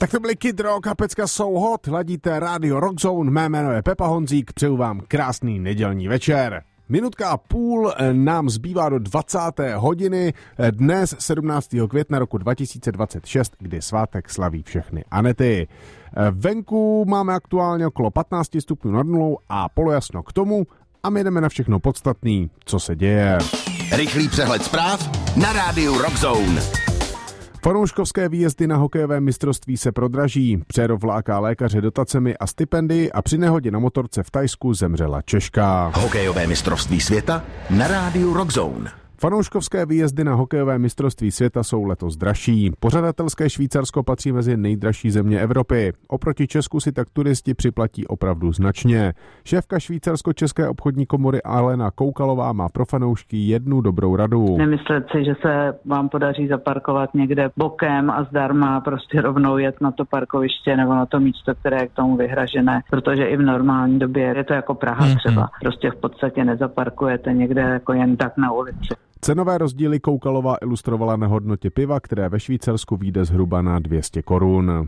Tak to byly Kid Rock a pecka So Hot, hladíte rádio Rockzone, mé jméno je Pepa Honzík, přeju vám krásný nedělní večer. Minutka a půl nám zbývá do 20. hodiny, dnes 17. května roku 2026, kdy svátek slaví všechny Anety. Venku máme aktuálně okolo 15 stupňů nad nulou a polojasno k tomu a my jdeme na všechno podstatný, co se děje. Rychlý přehled zpráv na rádiu Rockzone. Fanouškovské výjezdy na hokejové mistrovství se prodraží. Přerov láká lékaře dotacemi a stipendii a při nehodě na motorce v Thajsku zemřela Češka. Hokejové mistrovství světa na rádiu Rockzone. Fanouškovské výjezdy na hokejové mistrovství světa jsou letos dražší. Pořadatelské Švýcarsko patří mezi nejdražší země Evropy. Oproti Česku si tak turisti připlatí opravdu značně. Šéfka Švýcarsko-české obchodní komory Alena Koukalová má pro fanoušky jednu dobrou radu. Nemyslet si, že se vám podaří zaparkovat někde bokem a zdarma, prostě rovnou jet na to parkoviště nebo na to místo, které je k tomu vyhražené, protože i v normální době je to jako Praha třeba. Prostě v podstatě nezaparkujete někde jako jen tak na ulici. Cenové rozdíly Koukalová ilustrovala na hodnotě piva, které ve Švýcarsku vyjde zhruba na 200 korun.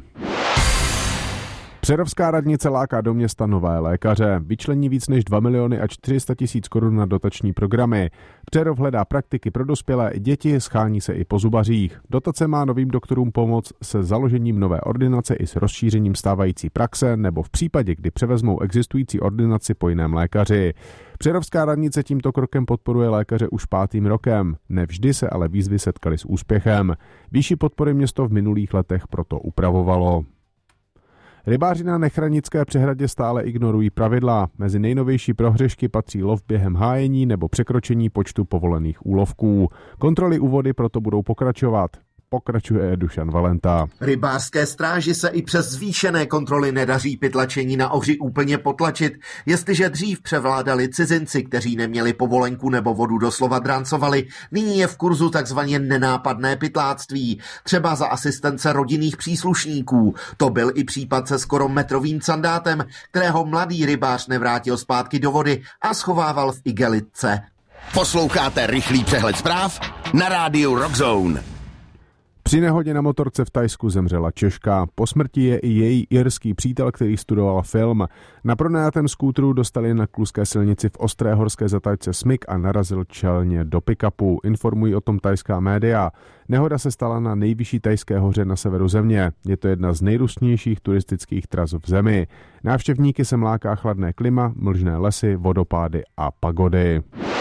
Přerovská radnice láká do města nové lékaře. Vyčlení víc než 2 miliony a 400 000 korun na dotační programy. Přerov hledá praktiky pro dospělé i děti, schání se i po zubařích. Dotace má novým doktorům pomoct se založením nové ordinace i s rozšířením stávající praxe nebo v případě, kdy převezmou existující ordinaci po jiném lékaři. Přerovská radnice tímto krokem podporuje lékaře už 5. rokem. Nevždy se ale výzvy setkaly s úspěchem. Výši podpory město v minulých letech proto upravovalo. Rybáři na Nechranické přehradě stále ignorují pravidla. Mezi nejnovější prohřešky patří lov během hájení nebo překročení počtu povolených úlovků. Kontroly u vody proto budou pokračovat. Pokračuje Dušan Valenta. Rybářské stráži se i přes zvýšené kontroly nedaří pytlačení na ohři úplně potlačit. Jestliže dřív převládali cizinci, kteří neměli povolenku nebo vodu doslova drancovali, nyní je v kurzu takzvaně nenápadné pytláctví, třeba za asistence rodinných příslušníků. To byl i případ se skoro metrovým sandátem, kterého mladý rybář nevrátil zpátky do vody a schovával v igelitce. Posloucháte rychlý přehled zpráv na rádiu Rockzone. Při nehodě na motorce v Thajsku zemřela Češka. Po smrti je i její irský přítel, který studoval film. Na pronajatém skútru dostali na kluské silnici v ostré horské zatáčce smyk a narazil čelně do pick-upu. Informují o tom thajská média. Nehoda se stala na nejvyšší thajské hoře na severu země. Je to jedna z nejrůznějších turistických tras v zemi. Návštěvníky sem láká chladné klima, mlžné lesy, vodopády a pagody.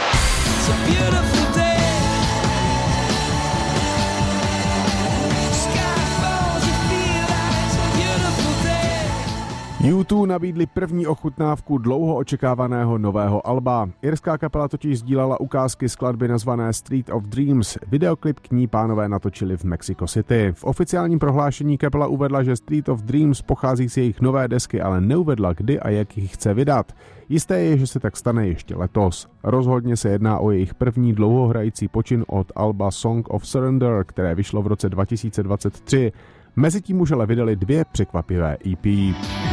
U2 nabídli první ochutnávku dlouho očekávaného nového alba. Irská kapela totiž sdílala ukázky skladby nazvané Street of Dreams. Videoklip k ní pánové natočili v Mexico City. V oficiálním prohlášení kapela uvedla, že Street of Dreams pochází z jejich nové desky, ale neuvedla, kdy a jak ji chce vydat. Jisté je, že se tak stane ještě letos. Rozhodně se jedná o jejich první dlouhohrající počin od alba Song of Surrender, které vyšlo v roce 2023. Mezitím už ale vydali 2 překvapivé EP.